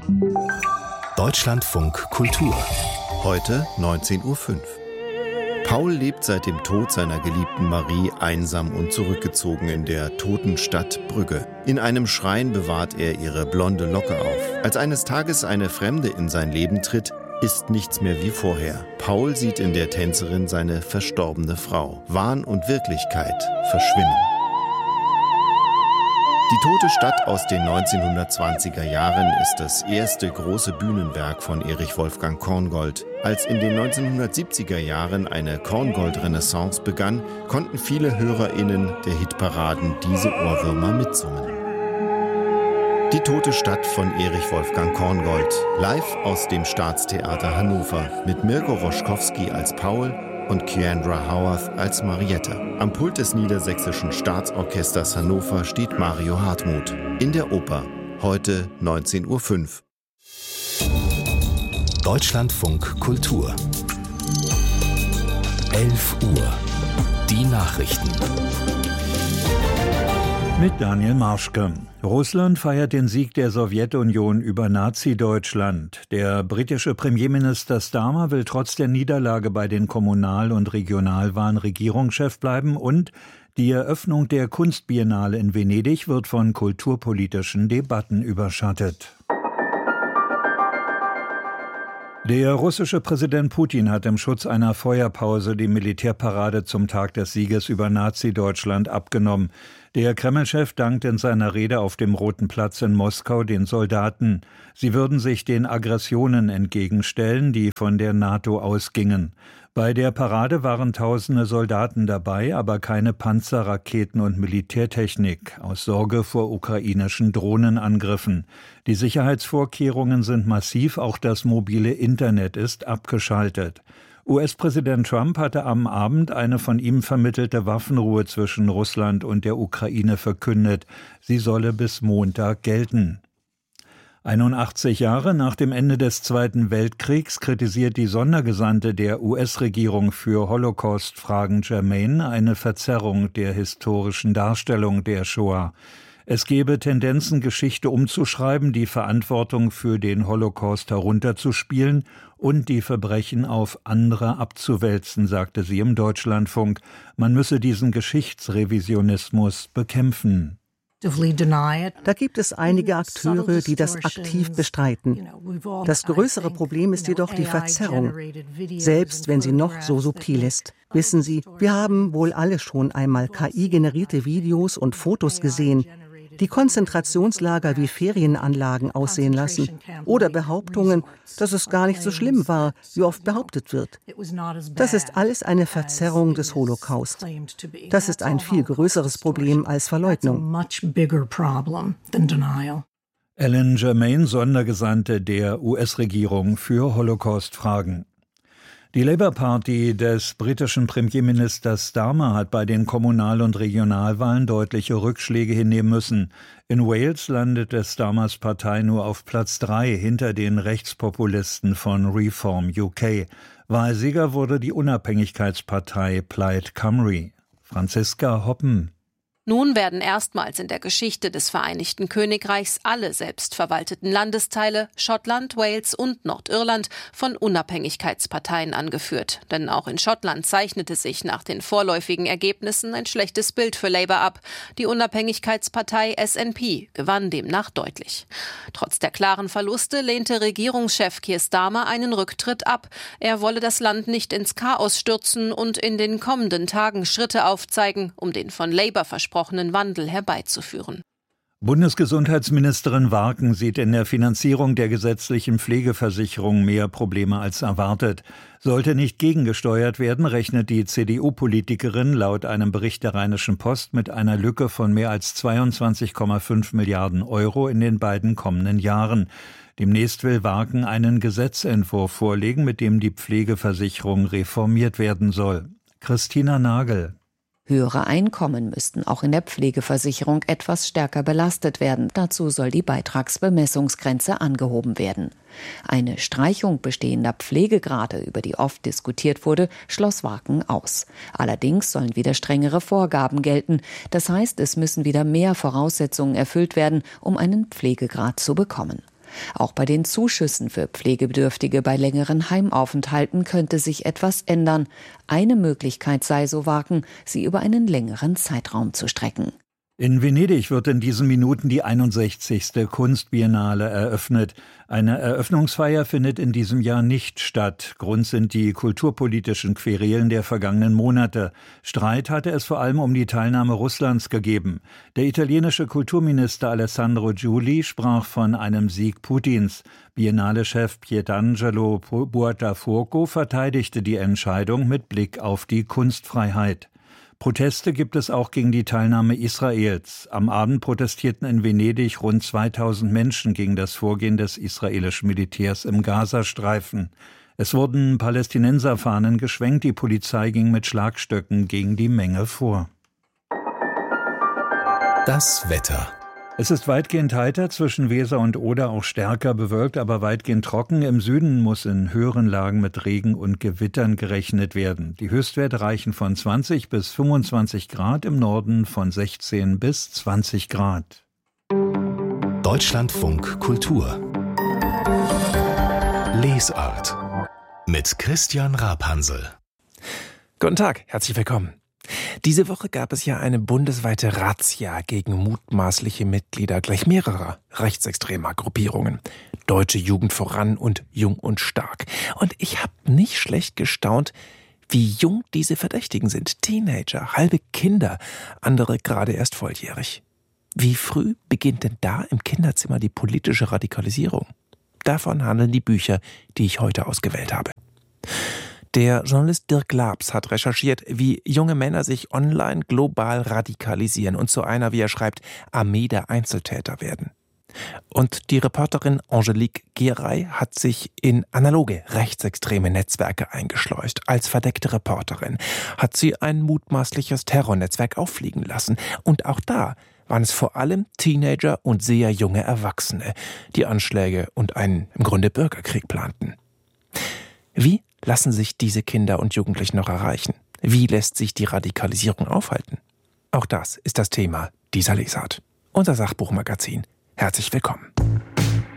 Deutschlandfunk Kultur. Heute 19:05 Uhr. Paul lebt seit dem Tod seiner geliebten Marie einsam und zurückgezogen in der toten Stadt Brügge. In einem Schrein bewahrt er ihre blonde Locke auf. Als eines Tages eine Fremde in sein Leben tritt, ist nichts mehr wie vorher. Paul sieht in der Tänzerin seine verstorbene Frau. Wahn und Wirklichkeit verschwimmen. Die tote Stadt aus den 1920er Jahren ist das erste große Bühnenwerk von Erich Wolfgang Korngold. Als in den 1970er Jahren eine Korngold-Renaissance begann, konnten viele HörerInnen der Hitparaden diese Ohrwürmer mitsummen. Die tote Stadt von Erich Wolfgang Korngold, live aus dem Staatstheater Hannover, mit Mirko Roschkowski als Paul und Keandra Howarth als Mariette. Am Pult des Niedersächsischen Staatsorchesters Hannover steht Mario Hartmuth. In der Oper, heute 19:05 Uhr. Deutschlandfunk Kultur. 11 Uhr. Die Nachrichten. Mit Daniel Marschke. Russland feiert den Sieg der Sowjetunion über Nazi-Deutschland. Der britische Premierminister Starmer will trotz der Niederlage bei den Kommunal- und Regionalwahlen Regierungschef bleiben und die Eröffnung der Kunstbiennale in Venedig wird von kulturpolitischen Debatten überschattet. Der russische Präsident Putin hat im Schutz einer Feuerpause die Militärparade zum Tag des Sieges über Nazi-Deutschland abgenommen. Der Kreml-Chef dankt in seiner Rede auf dem Roten Platz in Moskau den Soldaten. Sie würden sich den Aggressionen entgegenstellen, die von der NATO ausgingen. Bei der Parade waren tausende Soldaten dabei, aber keine Panzer, Raketen und Militärtechnik, aus Sorge vor ukrainischen Drohnenangriffen. Die Sicherheitsvorkehrungen sind massiv, auch das mobile Internet ist abgeschaltet. US-Präsident Trump hatte am Abend eine von ihm vermittelte Waffenruhe zwischen Russland und der Ukraine verkündet. Sie solle bis Montag gelten. 81 Jahre nach dem Ende des Zweiten Weltkriegs kritisiert die Sondergesandte der US-Regierung für Holocaust-Fragen Germain eine Verzerrung der historischen Darstellung der Shoah. Es gebe Tendenzen, Geschichte umzuschreiben, die Verantwortung für den Holocaust herunterzuspielen und die Verbrechen auf andere abzuwälzen, sagte sie im Deutschlandfunk. Man müsse diesen Geschichtsrevisionismus bekämpfen. Da gibt es einige Akteure, die das aktiv bestreiten. Das größere Problem ist jedoch die Verzerrung, selbst wenn sie noch so subtil ist. Wissen Sie, wir haben wohl alle schon einmal KI-generierte Videos und Fotos gesehen, die Konzentrationslager wie Ferienanlagen aussehen lassen oder Behauptungen, dass es gar nicht so schlimm war, wie oft behauptet wird. Das ist alles eine Verzerrung des Holocaust. Das ist ein viel größeres Problem als Verleugnung. Ellen Germain, Sondergesandte der US-Regierung für Holocaust-Fragen. Die Labour Party des britischen Premierministers Starmer hat bei den Kommunal- und Regionalwahlen deutliche Rückschläge hinnehmen müssen. In Wales landete Starmers Partei nur auf Platz 3 hinter den Rechtspopulisten von Reform UK. Wahlsieger wurde die Unabhängigkeitspartei Plaid Cymru. Franziska Hoppen. Nun werden erstmals in der Geschichte des Vereinigten Königreichs alle selbstverwalteten Landesteile, Schottland, Wales und Nordirland, von Unabhängigkeitsparteien angeführt. Denn auch in Schottland zeichnete sich nach den vorläufigen Ergebnissen ein schlechtes Bild für Labour ab. Die Unabhängigkeitspartei SNP gewann demnach deutlich. Trotz der klaren Verluste lehnte Regierungschef Keir Starmer einen Rücktritt ab. Er wolle das Land nicht ins Chaos stürzen und in den kommenden Tagen Schritte aufzeigen, um den von Labour versprochenen Wandel herbeizuführen. Bundesgesundheitsministerin Warken sieht in der Finanzierung der gesetzlichen Pflegeversicherung mehr Probleme als erwartet. Sollte nicht gegengesteuert werden, rechnet die CDU-Politikerin laut einem Bericht der Rheinischen Post mit einer Lücke von mehr als 22,5 Milliarden Euro in den beiden kommenden Jahren. Demnächst will Warken einen Gesetzentwurf vorlegen, mit dem die Pflegeversicherung reformiert werden soll. Christina Nagel. Höhere Einkommen müssten auch in der Pflegeversicherung etwas stärker belastet werden. Dazu soll die Beitragsbemessungsgrenze angehoben werden. Eine Streichung bestehender Pflegegrade, über die oft diskutiert wurde, schloss Warken aus. Allerdings sollen wieder strengere Vorgaben gelten. Das heißt, es müssen wieder mehr Voraussetzungen erfüllt werden, um einen Pflegegrad zu bekommen. Auch bei den Zuschüssen für Pflegebedürftige bei längeren Heimaufenthalten könnte sich etwas ändern. Eine Möglichkeit sei, so Waken, sie über einen längeren Zeitraum zu strecken. In Venedig wird in diesen Minuten die 61. Kunstbiennale eröffnet. Eine Eröffnungsfeier findet in diesem Jahr nicht statt. Grund sind die kulturpolitischen Querelen der vergangenen Monate. Streit hatte es vor allem um die Teilnahme Russlands gegeben. Der italienische Kulturminister Alessandro Giuli sprach von einem Sieg Putins. Biennale-Chef Pietangelo Buonfuoco verteidigte die Entscheidung mit Blick auf die Kunstfreiheit. Proteste gibt es auch gegen die Teilnahme Israels. Am Abend protestierten in Venedig rund 2000 Menschen gegen das Vorgehen des israelischen Militärs im Gazastreifen. Es wurden Palästinenserfahnen geschwenkt, die Polizei ging mit Schlagstöcken gegen die Menge vor. Das Wetter. Es ist weitgehend heiter, zwischen Weser und Oder auch stärker bewölkt, aber weitgehend trocken. Im Süden muss in höheren Lagen mit Regen und Gewittern gerechnet werden. Die Höchstwerte reichen von 20 bis 25 Grad, im Norden von 16 bis 20 Grad. Deutschlandfunk Kultur. Lesart mit Christian Rapansel. Guten Tag, herzlich willkommen. Diese Woche gab es ja eine bundesweite Razzia gegen mutmaßliche Mitglieder gleich mehrerer rechtsextremer Gruppierungen. Deutsche Jugend voran und Jung und Stark. Und ich habe nicht schlecht gestaunt, wie jung diese Verdächtigen sind. Teenager, halbe Kinder, andere gerade erst volljährig. Wie früh beginnt denn da im Kinderzimmer die politische Radikalisierung? Davon handeln die Bücher, die ich heute ausgewählt habe. Der Journalist Dirk Labs hat recherchiert, wie junge Männer sich online global radikalisieren und zu einer, wie er schreibt, Armee der Einzeltäter werden. Und die Reporterin Angelique Geray hat sich in analoge rechtsextreme Netzwerke eingeschleust. Als verdeckte Reporterin hat sie ein mutmaßliches Terrornetzwerk auffliegen lassen. Und auch da waren es vor allem Teenager und sehr junge Erwachsene, die Anschläge und einen im Grunde Bürgerkrieg planten. Wie lassen sich diese Kinder und Jugendlichen noch erreichen? Wie lässt sich die Radikalisierung aufhalten? Auch das ist das Thema dieser Lesart. Unser Sachbuchmagazin. Herzlich willkommen.